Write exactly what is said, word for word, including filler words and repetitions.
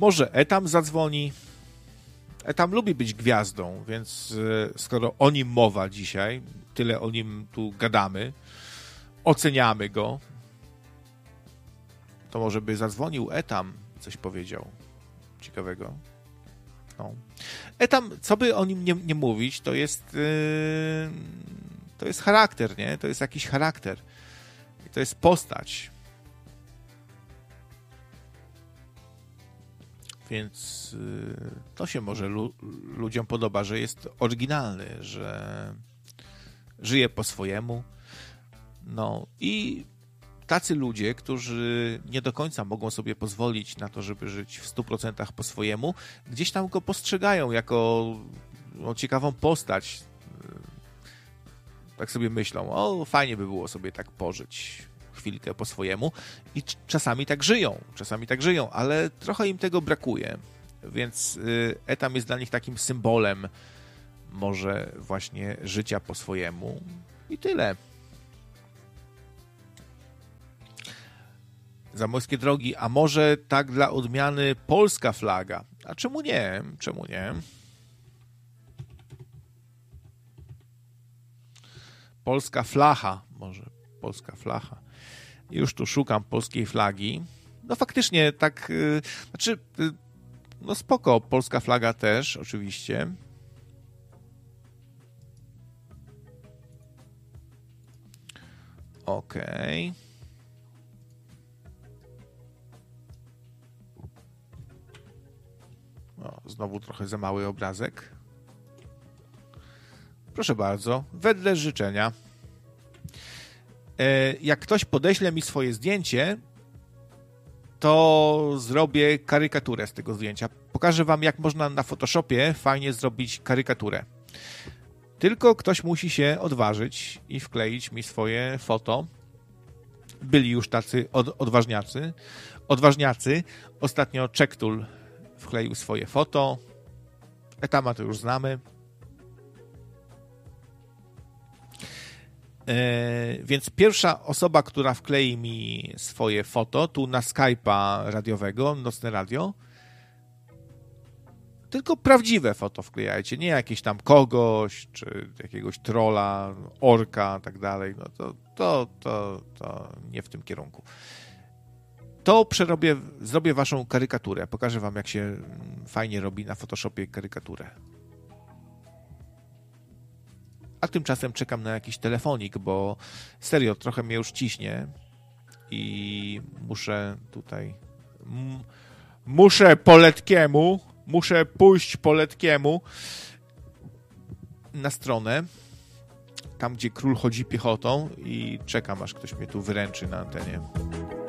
Może Etam zadzwoni. Etam lubi być gwiazdą, więc skoro o nim mowa dzisiaj, tyle o nim tu gadamy, oceniamy go, to może by zadzwonił Etam, coś powiedział ciekawego. No. Etam, co by o nim nie, nie mówić, to jest yy, to jest charakter, nie? To jest jakiś charakter. I to jest postać. Więc yy, to się może lu- ludziom podoba, że jest oryginalny, że żyje po swojemu. No i tacy ludzie, którzy nie do końca mogą sobie pozwolić na to, żeby żyć w stu procentach po swojemu, gdzieś tam go postrzegają jako no, ciekawą postać. Tak sobie myślą, o fajnie by było sobie tak pożyć chwilkę po swojemu i czasami tak żyją, czasami tak żyją, ale trochę im tego brakuje, więc Etam jest dla nich takim symbolem może właśnie życia po swojemu i tyle. Zamorskie drogi, a może tak dla odmiany polska flaga? A czemu nie? Czemu nie? Polska flacha, może polska flacha. Już tu szukam polskiej flagi. No faktycznie tak, yy, znaczy, yy, no spoko, polska flaga też, oczywiście. Okej. Okay. O, znowu trochę za mały obrazek. Proszę bardzo, wedle życzenia. E, jak ktoś podeśle mi swoje zdjęcie, to zrobię karykaturę z tego zdjęcia. Pokażę wam, jak można na Photoshopie fajnie zrobić karykaturę. Tylko ktoś musi się odważyć i wkleić mi swoje foto. Byli już tacy od, odważniacy. Odważniacy. Ostatnio Czektul wkleił swoje foto. Etama to już znamy. Yy, więc pierwsza osoba, która wklei mi swoje foto tu na Skype'a radiowego, Nocne Radio, tylko prawdziwe foto wklejajcie, nie jakieś tam kogoś, czy jakiegoś trolla, orka, tak dalej, no to, to, to, to nie w tym kierunku. To przerobię, zrobię waszą karykaturę, pokażę wam, jak się fajnie robi na Photoshopie karykaturę. A tymczasem czekam na jakiś telefonik, bo serio, trochę mnie już ciśnie i muszę tutaj... M- muszę po Letkiemu, muszę pójść po Letkiemu na stronę, tam gdzie król chodzi piechotą i czekam, aż ktoś mnie tu wyręczy na antenie.